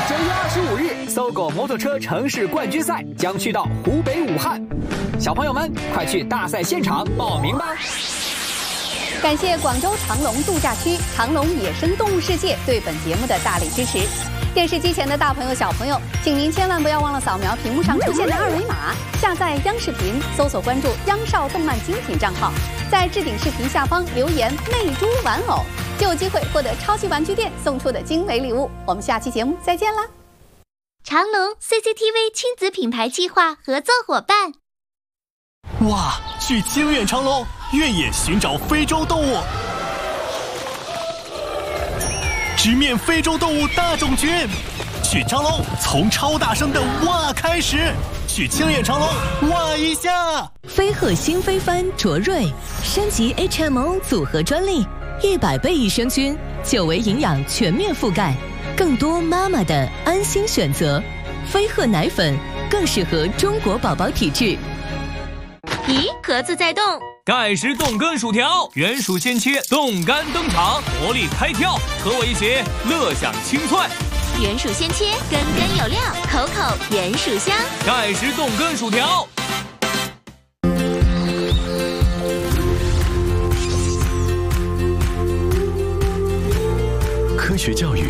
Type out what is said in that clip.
9月25日，搜狗摩托车城市冠军赛将去到湖北武汉，小朋友们快去大赛现场报名吧！ 感谢广州长隆度假区长隆野生动物世界对本节目的大力支持。电视机前的大朋友、小朋友，请您千万不要忘了扫描屏幕上出现的二维码，下载央视频，搜索关注央少动漫精品账号，在置顶视频下方留言“魅猪玩偶”，就有机会获得超级玩具店送出的精美礼物。我们下期节目再见啦！ 长隆 CCTV 亲子品牌计划合作伙伴。 哇，去清远长隆，越野寻找非洲动物，直面非洲动物大种群。去长隆，从超大声的哇开始，去清远长隆哇一下。 飞鹤新飞帆卓瑞升级 HMO 组合专利，100倍益生菌，9维营养全面覆盖，更多妈妈的安心选择。飞鹤奶粉更适合中国宝宝体质。 咦，盒子在动。 盖世冻干薯条，原薯鲜切，冻干登场，活力开跳，和我一起乐享清脆。 原薯鲜切，根根有料，口口原薯香。 盖世冻干薯条。 科学教育